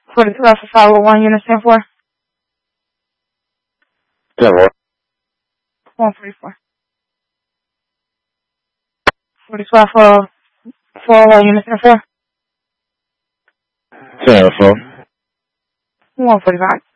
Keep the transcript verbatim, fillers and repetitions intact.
forty-two Alpha five oh one, unit ten four. ten four. one forty-four. forty-two Alpha four oh one, unit ten four. ten four. one forty-five.